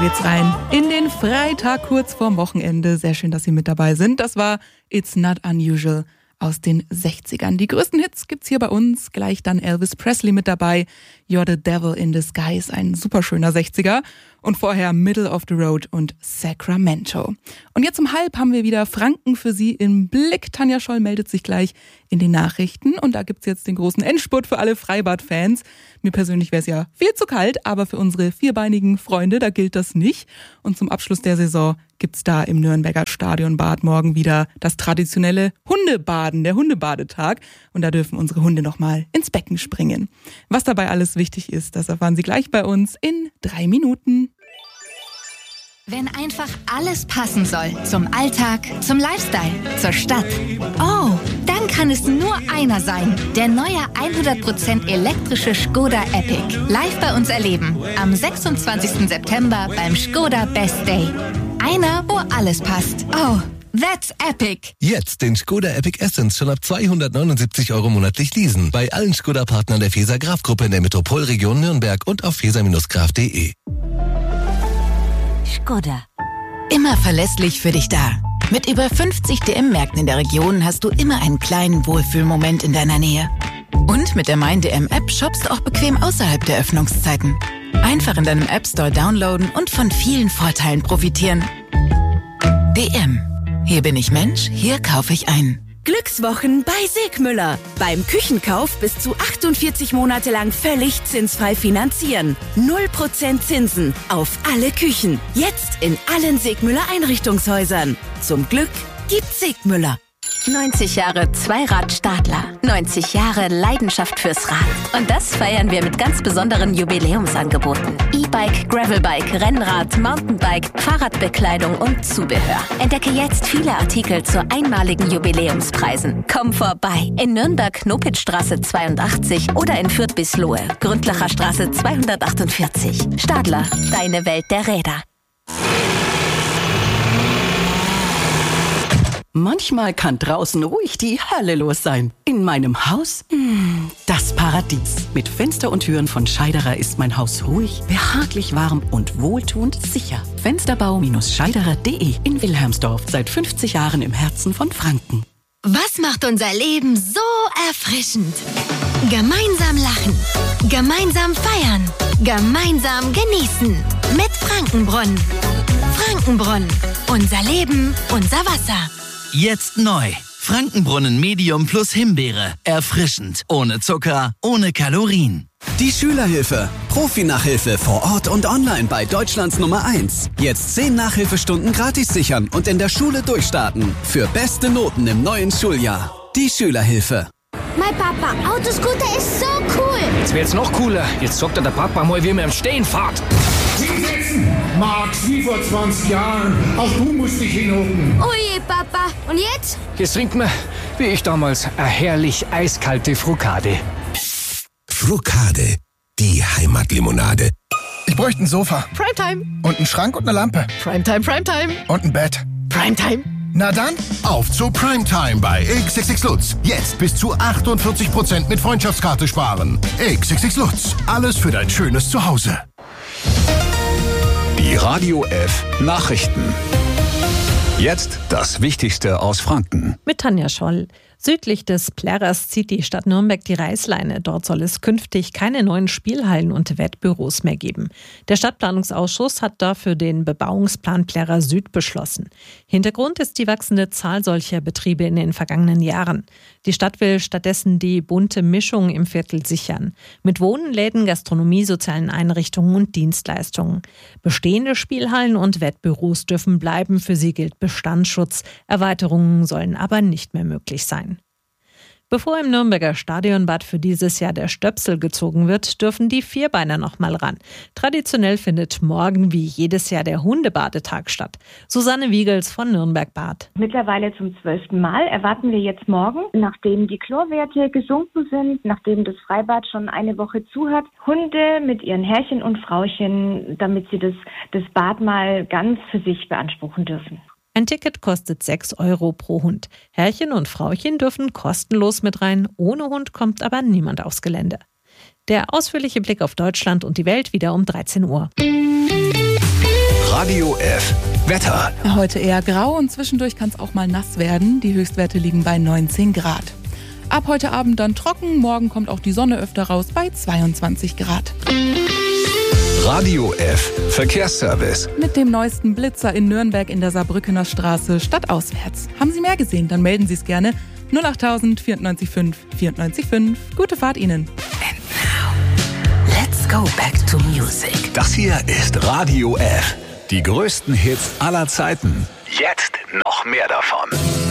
geht's rein in den Freitag kurz vorm Wochenende. Sehr schön, dass Sie mit dabei sind. Das war It's Not Unusual aus den 60ern. Die größten Hits gibt's hier bei uns. Gleich dann Elvis Presley mit dabei. You're the Devil in Disguise, ein super schöner 60er. Und vorher Middle of the Road und Sacramento. Und jetzt um 12:30 haben wir wieder Franken für Sie im Blick. Tanja Scholl meldet sich gleich in den Nachrichten. Und da gibt's jetzt den großen Endspurt für alle Freibad-Fans. Mir persönlich wäre es ja viel zu kalt, aber für unsere vierbeinigen Freunde, da gilt das nicht. Und zum Abschluss der Saison gibt's da im Nürnberger Stadionbad morgen wieder das traditionelle Hundebaden, der Hundebadetag. Und da dürfen unsere Hunde nochmal ins Becken springen. Was dabei alles wichtig ist, das erfahren Sie gleich bei uns in 3 Minuten. Wenn einfach alles passen soll. Zum Alltag, zum Lifestyle, zur Stadt. Oh, dann kann es nur einer sein. Der neue 100% elektrische Skoda Epic. Live bei uns erleben. Am 26. September beim Skoda Best Day. Einer, wo alles passt. Oh, that's epic. Jetzt den Skoda Epic Essence schon ab 279 € monatlich leasen. Bei allen Skoda-Partnern der Feser-Graf-Gruppe in der Metropolregion Nürnberg und auf feser-graf.de. Skoda. Immer verlässlich für dich da. Mit über 50 DM-Märkten in der Region hast du immer einen kleinen Wohlfühlmoment in deiner Nähe. Und mit der Mein-DM-App shoppst du auch bequem außerhalb der Öffnungszeiten. Einfach in deinem App-Store downloaden und von vielen Vorteilen profitieren. DM. Hier bin ich Mensch, hier kaufe ich ein. Glückswochen bei Segmüller. Beim Küchenkauf bis zu 48 Monate lang völlig zinsfrei finanzieren. 0% Zinsen auf alle Küchen. Jetzt in allen Segmüller Einrichtungshäusern. Zum Glück gibt's Segmüller. 90 Jahre Zweirad-Stadler. 90 Jahre Leidenschaft fürs Rad. Und das feiern wir mit ganz besonderen Jubiläumsangeboten. E-Bike, Gravelbike, Rennrad, Mountainbike, Fahrradbekleidung und Zubehör. Entdecke jetzt viele Artikel zu einmaligen Jubiläumspreisen. Komm vorbei. In Nürnberg Knopitzstraße 82 oder in Fürth Bislohe, Gründlacher Straße 248. Stadler, deine Welt der Räder. Manchmal kann draußen ruhig die Hölle los sein. In meinem Haus, das Paradies. Mit Fenster und Türen von Scheiderer ist mein Haus ruhig, behaglich warm und wohltuend sicher. Fensterbau-scheiderer.de in Wilhelmsdorf. Seit 50 Jahren im Herzen von Franken. Was macht unser Leben so erfrischend? Gemeinsam lachen, gemeinsam feiern, gemeinsam genießen. Mit Frankenbrunnen. Frankenbrunnen. Unser Leben, unser Wasser. Jetzt neu. Frankenbrunnen Medium plus Himbeere. Erfrischend. Ohne Zucker, ohne Kalorien. Die Schülerhilfe. Profi-Nachhilfe vor Ort und online bei Deutschlands Nummer 1. Jetzt 10 Nachhilfestunden gratis sichern und in der Schule durchstarten. Für beste Noten im neuen Schuljahr. Die Schülerhilfe. Mein Papa, Autoscooter ist so cool. Jetzt wird's noch cooler. Jetzt sagt der Papa mal, wie man im Stehen fährt. Hinsetzen! Max, wie vor 20 Jahren. Auch du musst dich hinhocken. Oh je, Papa. Und jetzt? Jetzt trinkt man, wie ich damals, eine herrlich eiskalte Frukade. Frukade, die Heimatlimonade. Ich bräuchte ein Sofa. Primetime. Und einen Schrank und eine Lampe. Primetime, Primetime. Und ein Bett. Primetime. Na dann, auf zu Primetime bei XXX Lutz. Jetzt bis zu 48% mit Freundschaftskarte sparen. XXX Lutz. Alles für dein schönes Zuhause. Die Radio F Nachrichten. Jetzt das Wichtigste aus Franken. Mit Tanja Scholl. Südlich des Plärrers zieht die Stadt Nürnberg die Reißleine. Dort soll es künftig keine neuen Spielhallen und Wettbüros mehr geben. Der Stadtplanungsausschuss hat dafür den Bebauungsplan Plärrer Süd beschlossen. Hintergrund ist die wachsende Zahl solcher Betriebe in den vergangenen Jahren. Die Stadt will stattdessen die bunte Mischung im Viertel sichern. Mit Wohnen, Läden, Gastronomie, sozialen Einrichtungen und Dienstleistungen. Bestehende Spielhallen und Wettbüros dürfen bleiben. Für sie gilt Bestandsschutz. Erweiterungen sollen aber nicht mehr möglich sein. Bevor im Nürnberger Stadionbad für dieses Jahr der Stöpsel gezogen wird, dürfen die Vierbeiner noch mal ran. Traditionell findet morgen wie jedes Jahr der Hundebadetag statt. Susanne Wiegels von Nürnberg Bad. Mittlerweile zum 12. Mal erwarten wir jetzt morgen, nachdem die Chlorwerte gesunken sind, nachdem das Freibad schon eine Woche zu hat, Hunde mit ihren Herrchen und Frauchen, damit sie das Bad mal ganz für sich beanspruchen dürfen. Ein Ticket kostet 6 € pro Hund. Herrchen und Frauchen dürfen kostenlos mit rein. Ohne Hund kommt aber niemand aufs Gelände. Der ausführliche Blick auf Deutschland und die Welt wieder um 13 Uhr. Radio F. Wetter. Heute eher grau und zwischendurch kann es auch mal nass werden. Die Höchstwerte liegen bei 19 Grad. Ab heute Abend dann trocken, morgen kommt auch die Sonne öfter raus bei 22 Grad. Radio F. Verkehrsservice. Mit dem neuesten Blitzer in Nürnberg in der Saarbrückener Straße stadtauswärts. Haben Sie mehr gesehen, dann melden Sie es gerne. 08000 94 5 94 5. Gute Fahrt Ihnen. And now, let's go back to music. Das hier ist Radio F. Die größten Hits aller Zeiten. Jetzt noch mehr davon.